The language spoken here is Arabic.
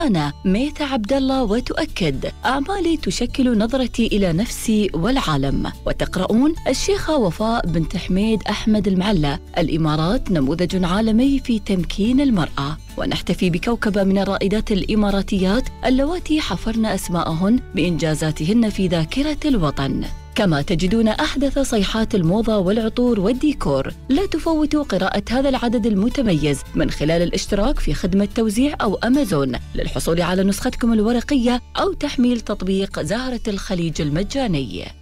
أنا ميثا عبد الله، وتؤكد: أعمالي تشكل نظرتي إلى نفسي والعالم. وتقرؤون: الشيخة وفاء بنت حميد أحمد المعلى، الإمارات نموذج عالمي في تمكين المرأة. ونحتفي بكوكبة من الرائدات الإماراتيات اللواتي حفرن أسماءهن بإنجازاتهن في ذاكرة الوطن. كما تجدون أحدث صيحات الموضة والعطور والديكور. لا تفوتوا قراءة هذا العدد المتميز من خلال الاشتراك في خدمة توزيع أو أمازون للحصول على نسختكم الورقية أو تحميل تطبيق زهرة الخليج المجاني.